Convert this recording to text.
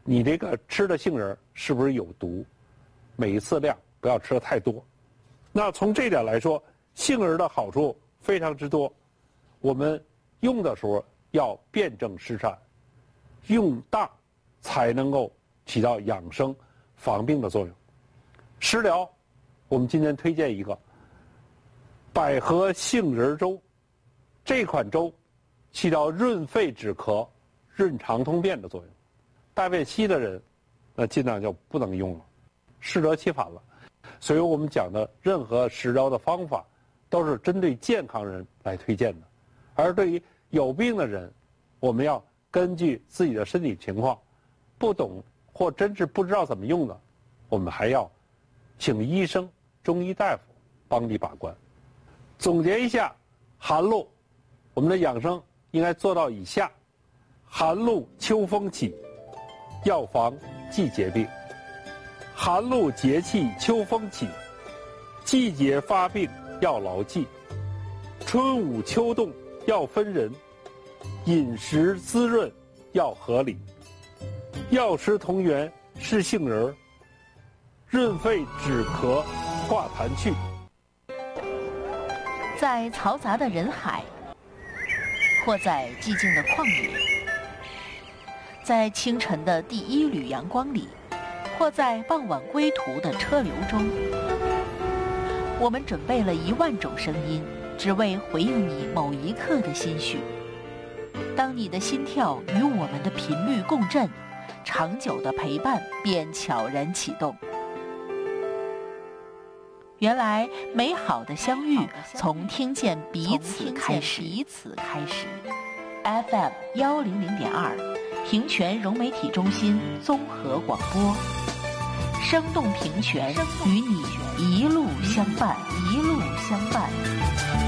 你这个吃的杏仁是不是有毒？每一次量不要吃的太多。那从这点来说，杏仁的好处非常之多。我们用的时候要辩证施善，用大才能够起到养生防病的作用。食疗，我们今天推荐一个百合杏仁粥，这款粥起到润肺止咳、润肠通便的作用。大便稀的人，那尽量就不能用了，适得其反了。所以我们讲的任何食疗的方法，都是针对健康人来推荐的。而对于有病的人，我们要根据自己的身体情况，不懂或真是不知道怎么用的，我们还要请医生、中医大夫帮你把关。总结一下，寒露，我们的养生应该做到以下：寒露秋风起，要防季节病。寒露节气秋风起，季节发病要牢记。春捂秋冻要分人，饮食滋润要合理。药食同源是杏仁，润肺止咳化痰去。 在嘈杂的人海，或在寂静的旷野，在清晨的第一缕阳光里，或在傍晚归途的车流中，我们准备了10000种声音，只为回应你某一刻的心绪。当你的心跳与我们的频率共振，长久的陪伴便悄然启动。原来美好的相遇从听见彼此开始。FM 100.2，平泉融媒体中心综合广播，生动平泉，与你一路相伴。